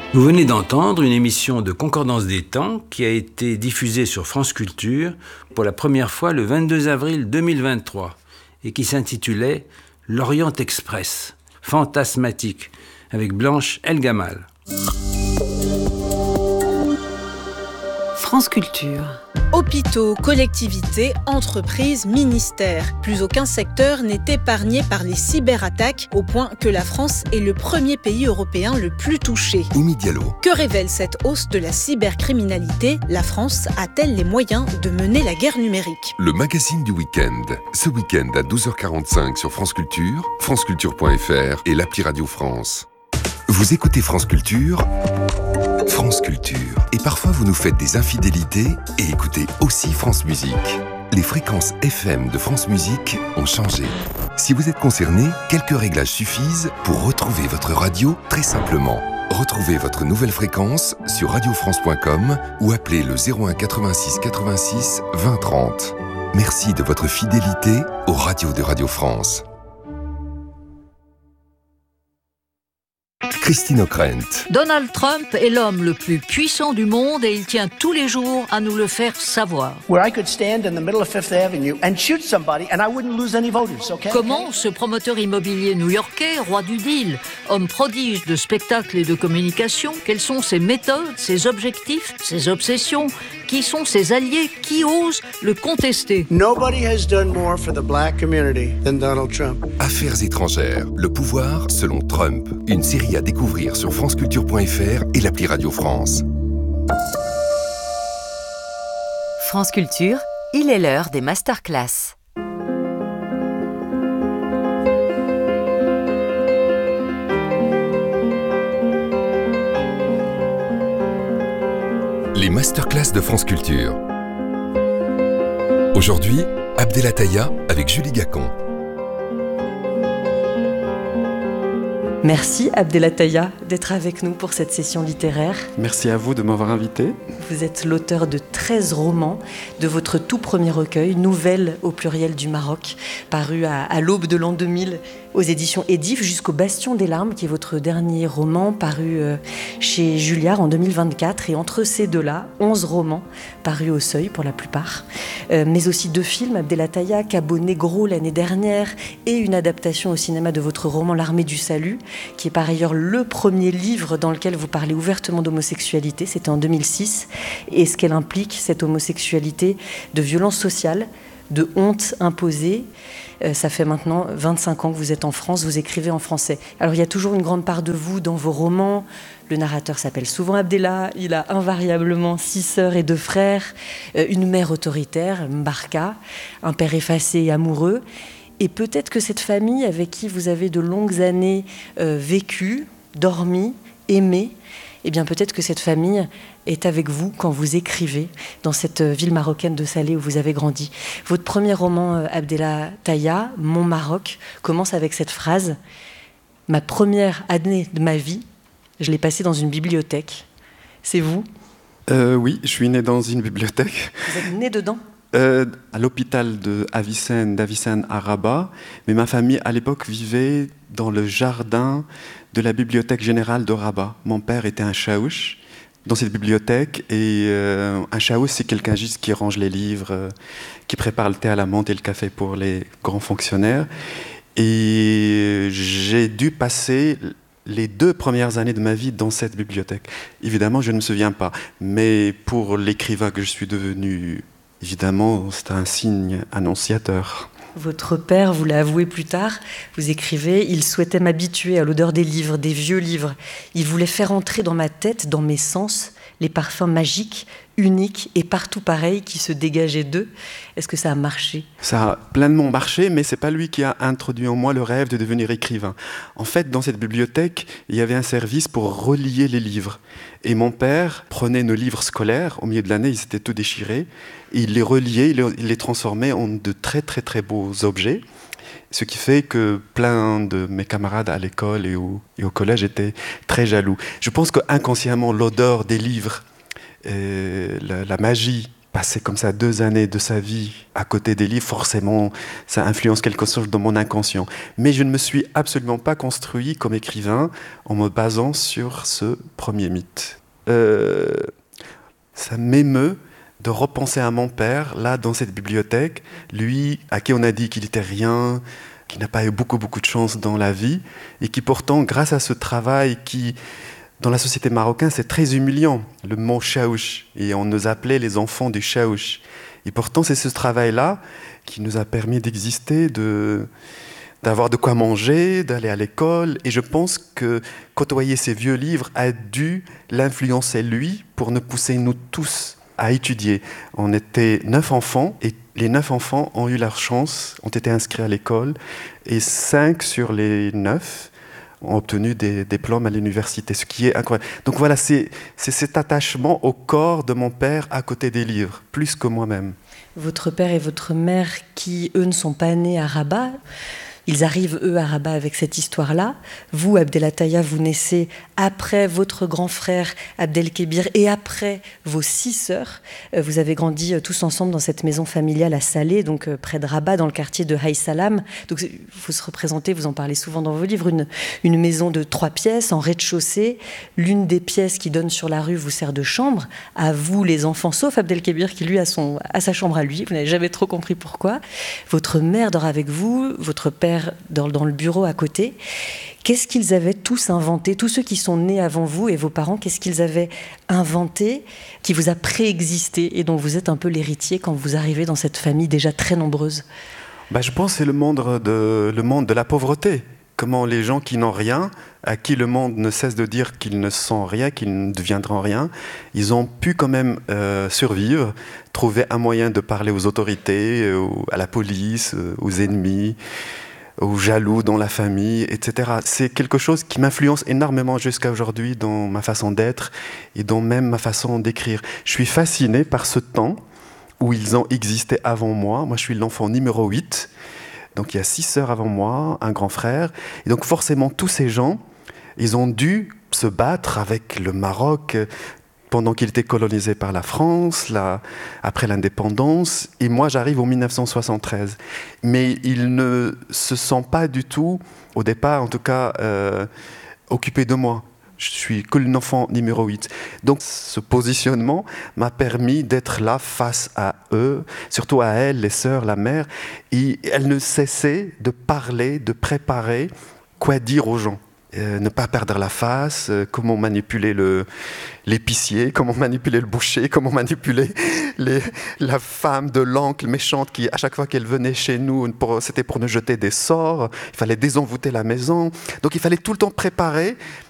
Vous venez d'entendre une émission de Concordance des temps qui a été diffusée sur France Culture pour la première fois le 22 avril 2023 et qui s'intitulait « L'Orient Express, fantasmatique » avec Blanche El-Gamal. France Culture. Hôpitaux, collectivités, entreprises, ministères. Plus aucun secteur n'est épargné par les cyberattaques, au point que la France est le premier pays européen le plus touché. Oumi Diallo. Que révèle cette hausse de la cybercriminalité ? La France a-t-elle les moyens de mener la guerre numérique ? Le magazine du week-end. Ce week-end à 12h45 sur France Culture, franceculture.fr et l'appli Radio France. Vous écoutez France Culture, France Culture. Et parfois vous nous faites des infidélités et écoutez aussi France Musique. Les fréquences FM de France Musique ont changé. Si vous êtes concerné, quelques réglages suffisent pour retrouver votre radio très simplement. Retrouvez votre nouvelle fréquence sur radiofrance.com ou appelez le 01 86 86 20 30. Merci de votre fidélité aux radios de Radio France. Christine O'Krent. Donald Trump est l'homme le plus puissant du monde et il tient tous les jours à nous le faire savoir. Comment ce promoteur immobilier new-yorkais, roi du deal, homme prodige de spectacles et de communication, quelles sont ses méthodes, ses objectifs, ses obsessions, qui sont ses alliés, qui osent le contester? Nobody has done more for the black community than Donald Trump. Affaires étrangères, le pouvoir selon Trump. Une série à découvrir sur franceculture.fr et l'appli Radio France. France Culture, il est l'heure des masterclass. Les masterclass de France Culture. Aujourd'hui, Abdelataya avec Julie Gacon. Merci Abdelataya d'être avec nous pour cette session littéraire. Merci à vous de m'avoir invité. Vous êtes l'auteur de 13 romans, de votre tout premier recueil, Nouvelles au pluriel du Maroc, paru à l'aube de l'an 2000 aux éditions Edif, jusqu'au Bastion des larmes, qui est votre dernier roman, paru chez Julliard en 2024. Et entre ces deux-là, 11 romans parus au Seuil pour la plupart, mais aussi 2 films, Abdelataya, Cabo Negro l'année dernière, et une adaptation au cinéma de votre roman L'Armée du Salut, qui est par ailleurs le premier livre dans lequel vous parlez ouvertement d'homosexualité. C'était en 2006. Et ce qu'elle implique, cette homosexualité, de violence sociale, de honte imposée. Ça fait maintenant 25 ans que vous êtes en France, vous écrivez en français. Alors il y a toujours une grande part de vous dans vos romans. Le narrateur s'appelle souvent Abdellah, il a invariablement 6 sœurs et 2 frères, une mère autoritaire, Mbarka, un père effacé et amoureux. Et peut-être que cette famille avec qui vous avez de longues années vécu, dormi, aimé, eh bien peut-être que cette famille est avec vous quand vous écrivez dans cette ville marocaine de Salé où vous avez grandi. Votre premier roman, Abdelataya, Mon Maroc, commence avec cette phrase « Ma première année de ma vie, je l'ai passée dans une bibliothèque. » C'est vous ? Oui, je suis né dans une bibliothèque. Vous êtes né dedans ? À l'hôpital d'Avicenne à Rabat, mais ma famille à l'époque vivait dans le jardin de la bibliothèque générale de Rabat. Mon père était un chaouch dans cette bibliothèque et un chaouch, c'est quelqu'un juste qui range les livres, qui prépare le thé à la menthe et le café pour les grands fonctionnaires. Et j'ai dû passer les 2 premières années de ma vie dans cette bibliothèque. Évidemment, je ne me souviens pas, mais pour l'écrivain que je suis devenu, évidemment, c'est un signe annonciateur. Votre père vous l'a avoué plus tard, vous écrivez « Il souhaitait m'habituer à l'odeur des livres, des vieux livres. Il voulait faire entrer dans ma tête, dans mes sens, les parfums magiques, uniques et partout pareils qui se dégageaient d'eux. » Est-ce que ça a marché ? Ça a pleinement marché, mais ce n'est pas lui qui a introduit en moi le rêve de devenir écrivain. En fait, dans cette bibliothèque, il y avait un service pour relier les livres. Et mon père prenait nos livres scolaires, au milieu de l'année, ils étaient tout déchirés, et il les reliait, il les transformait en de très très très beaux objets. Ce qui fait que plein de mes camarades à l'école et au collège étaient très jaloux. Je pense qu'inconsciemment, l'odeur des livres, la magie passer comme ça 2 années de sa vie à côté des livres, forcément, ça influence quelque chose dans mon inconscient. Mais je ne me suis absolument pas construit comme écrivain en me basant sur ce premier mythe. Ça m'émeut de repenser à mon père, là, dans cette bibliothèque, lui, à qui on a dit qu'il n'était rien, qui n'a pas eu beaucoup de chance dans la vie, et qui pourtant, grâce à ce travail qui... Dans la société marocaine, c'est très humiliant, le mot chaouch. Et on nous appelait les enfants du chaouch. Et pourtant, c'est ce travail-là qui nous a permis d'exister, d'avoir de quoi manger, d'aller à l'école. Et je pense que côtoyer ces vieux livres a dû l'influencer, lui, pour nous pousser, nous tous, à étudier. On était 9 enfants, et les 9 enfants ont eu leur chance, ont été inscrits à l'école. Et 5 sur les 9... ont obtenu des diplômes à l'université, ce qui est incroyable. Donc voilà, c'est cet attachement au corps de mon père à côté des livres, plus que moi-même. Votre père et votre mère, qui, eux, ne sont pas nés à Rabat, ils arrivent, eux, à Rabat avec cette histoire-là. Vous, Abdelataya, vous naissez après votre grand frère Abdelkébir et après vos 6 sœurs. Vous avez grandi tous ensemble dans cette maison familiale à Salé, donc près de Rabat, dans le quartier de Haï Salam. Donc il faut se représenter, vous en parlez souvent dans vos livres, une maison de 3 pièces en rez-de-chaussée. L'une des pièces qui donne sur la rue vous sert de chambre. À vous, les enfants, sauf Abdelkébir qui, lui, a sa chambre à lui. Vous n'avez jamais trop compris pourquoi. Votre mère dort avec vous, votre père dans le bureau à côté. Qu'est-ce qu'ils avaient tous inventé, tous ceux qui sont nés avant vous et vos parents, qu'est-ce qu'ils avaient inventé qui vous a préexisté et dont vous êtes un peu l'héritier quand vous arrivez dans cette famille déjà très nombreuse? Je pense que c'est le monde de la pauvreté. Comment les gens qui n'ont rien, à qui le monde ne cesse de dire qu'ils ne sont rien, qu'ils ne deviendront rien, ils ont pu quand même survivre, trouver un moyen de parler aux autorités, à la police, aux ennemis, aux jaloux dans la famille, etc. C'est quelque chose qui m'influence énormément jusqu'à aujourd'hui dans ma façon d'être et dans même ma façon d'écrire. Je suis fasciné par ce temps où ils ont existé avant moi. Moi, je suis l'enfant numéro 8. Donc, il y a 6 sœurs avant moi, un grand frère. Et donc, forcément, tous ces gens, ils ont dû se battre avec le Maroc pendant qu'il était colonisé par la France, après l'indépendance. Et moi, j'arrive en 1973. Mais ils ne se sont pas du tout, au départ en tout cas, occupés de moi. Je suis que l'enfant numéro 8. Donc ce positionnement m'a permis d'être là face à eux, surtout à elles, les sœurs, la mère. Et elles ne cessaient de parler, de préparer quoi dire aux gens. Ne pas perdre la face, comment manipuler l'épicier, comment manipuler le boucher, comment manipuler la femme de l'oncle méchante qui, à chaque fois qu'elle venait chez nous, c'était pour nous jeter des sorts. Il fallait désenvoûter la maison. Donc il fallait tout le temps préparer